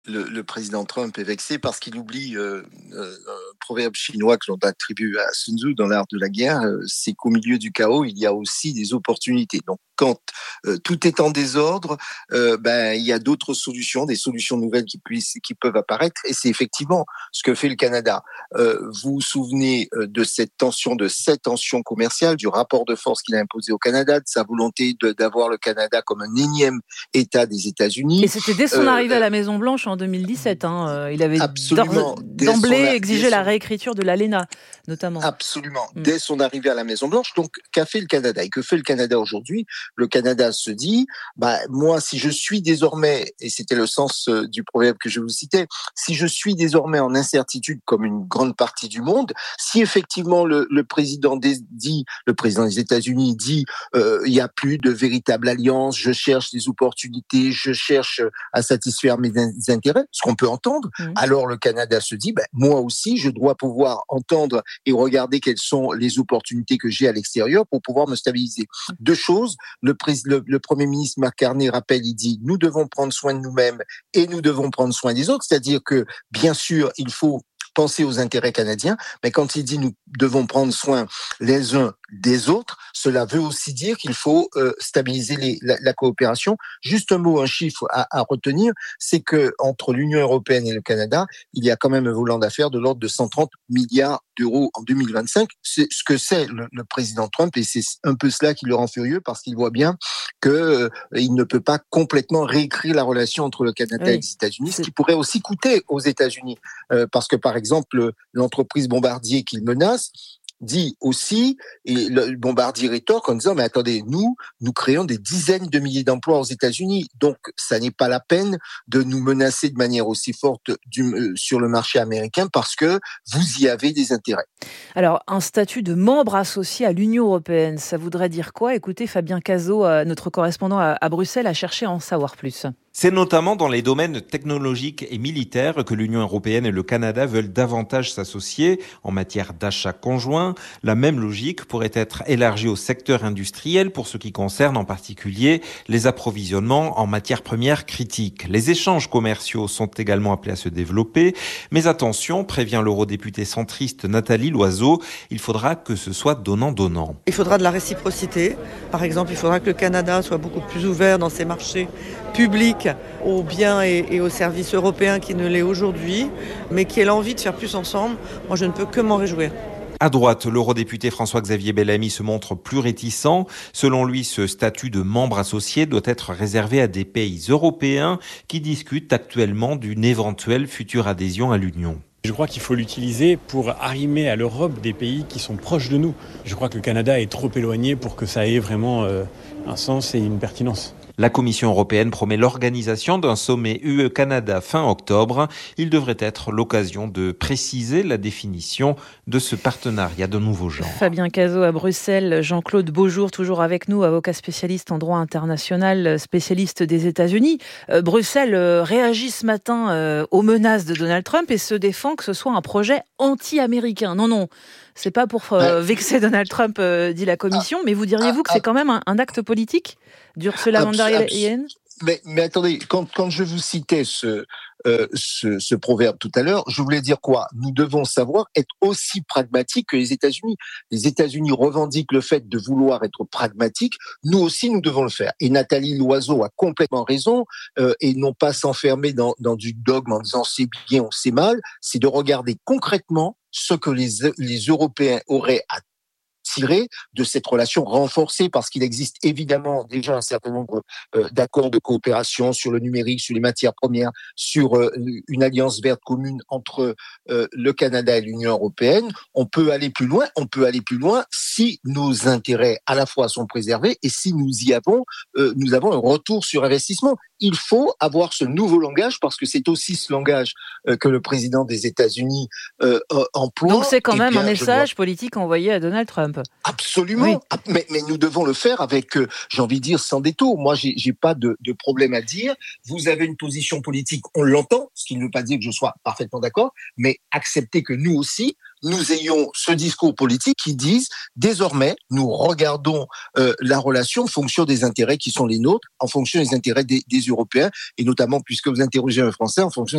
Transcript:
Le président Trump est vexé parce qu'il oublie un proverbe chinois que l'on attribue à Sun Tzu dans l'art de la guerre, c'est qu'au milieu du chaos, il y a aussi des opportunités. Donc, quand tout est en désordre, il y a d'autres solutions, des solutions nouvelles qui peuvent apparaître, et c'est effectivement ce que fait le Canada. Vous vous souvenez de cette tension commerciale, du rapport de force qu'il a imposé au Canada, de sa volonté d'avoir le Canada comme un énième État des États-Unis. Et c'était dès son arrivée à la Maison-Blanche en 2017. Il avait Absolument. d'emblée exigé la réécriture de l'ALENA, notamment. Absolument. Dès son arrivée à la Maison-Blanche. Donc, qu'a fait le Canada? Et que fait le Canada aujourd'hui? Le Canada se dit, moi, si je suis désormais, et c'était le sens du proverbe que je vous citais, si je suis désormais en incertitude comme une grande partie du monde, si effectivement le président des États-Unis dit, il n'y a plus de véritable alliance, je cherche des opportunités, je cherche à satisfaire mes intérêts, ce qu'on peut entendre, alors le Canada se dit, moi aussi, je dois pouvoir entendre et regarder quelles sont les opportunités que j'ai à l'extérieur pour pouvoir me stabiliser. Deux choses, le Premier ministre Mark Carney rappelle, il dit, nous devons prendre soin de nous-mêmes et nous devons prendre soin des autres, c'est-à-dire que, bien sûr, il faut penser aux intérêts canadiens, mais quand il dit nous devons prendre soin les uns des autres, cela veut aussi dire qu'il faut stabiliser la coopération. Juste un mot, un chiffre à retenir, c'est que entre l'Union européenne et le Canada, il y a quand même un volant d'affaires de l'ordre de 130 milliards d'euros en 2025. C'est ce que c'est le président Trump, et c'est un peu cela qui le rend furieux, parce qu'il voit bien que il ne peut pas complètement réécrire la relation entre le Canada et les États-Unis, ce qui pourrait aussi coûter aux États-Unis, parce que par exemple l'entreprise Bombardier qu'il menace dit aussi, et le Bombardier rétorque en disant, mais attendez, nous créons des dizaines de milliers d'emplois aux États-Unis, donc ça n'est pas la peine de nous menacer de manière aussi forte sur le marché américain, parce que vous y avez des intérêts. Alors, un statut de membre associé à l'Union européenne, ça voudrait dire quoi? Écoutez, Fabien Cazot, notre correspondant à Bruxelles, a cherché à en savoir plus. C'est notamment dans les domaines technologiques et militaires que l'Union européenne et le Canada veulent davantage s'associer en matière d'achat conjoint. La même logique pourrait être élargie au secteur industriel pour ce qui concerne en particulier les approvisionnements en matières premières critiques. Les échanges commerciaux sont également appelés à se développer, mais attention, prévient l'eurodéputée centriste Nathalie Loiseau, il faudra que ce soit donnant-donnant. Il faudra de la réciprocité. Par exemple, il faudra que le Canada soit beaucoup plus ouvert dans ses marchés publics aux biens et aux services européens qui ne l'est aujourd'hui, mais qui ait l'envie de faire plus ensemble. Moi, je ne peux que m'en réjouir. À droite, l'eurodéputé François-Xavier Bellamy se montre plus réticent. Selon lui, ce statut de membre associé doit être réservé à des pays européens qui discutent actuellement d'une éventuelle future adhésion à l'Union. Je crois qu'il faut l'utiliser pour arrimer à l'Europe des pays qui sont proches de nous. Je crois que le Canada est trop éloigné pour que ça ait vraiment un sens et une pertinence. La Commission européenne promet l'organisation d'un sommet UE-Canada fin octobre. Il devrait être l'occasion de préciser la définition de ce partenariat de nouveau genre. Fabien Cazot à Bruxelles, Jean-Claude Beaujour toujours avec nous, avocat spécialiste en droit international, spécialiste des États-Unis. Bruxelles réagit ce matin aux menaces de Donald Trump et se défend que ce soit un projet anti-américain. Non, c'est pas pour vexer Donald Trump, dit la Commission, mais vous diriez-vous que c'est quand même un acte politique d'Ursula von der Leyen? Mais attendez, quand je vous citais ce proverbe tout à l'heure, je voulais dire quoi? Nous devons savoir être aussi pragmatiques que les États-Unis. Les États-Unis revendiquent le fait de vouloir être pragmatiques. Nous aussi, nous devons le faire. Et Nathalie Loiseau a complètement raison, et non pas s'enfermer dans du dogme en disant c'est bien ou c'est mal. C'est de regarder concrètement ce que les Européens auraient à tirer de cette relation renforcée, parce qu'il existe évidemment déjà un certain nombre d'accords de coopération sur le numérique, sur les matières premières, sur une alliance verte commune entre le Canada et l'Union européenne. On peut aller plus loin si nos intérêts à la fois sont préservés et si nous avons un retour sur investissement. Il faut avoir ce nouveau langage, parce que c'est aussi ce langage que le président des États-Unis emploie. Donc c'est quand même un message politique envoyé à Donald Trump. Absolument, oui. Mais nous devons le faire avec, j'ai envie de dire, sans détour. Moi, j'ai pas de problème à dire. Vous avez une position politique, on l'entend, ce qui ne veut pas dire que je sois parfaitement d'accord, mais acceptez que nous aussi, nous ayons ce discours politique qui dise désormais nous regardons la relation en fonction des intérêts qui sont les nôtres, en fonction des intérêts des Européens et notamment puisque vous interrogez un Français en fonction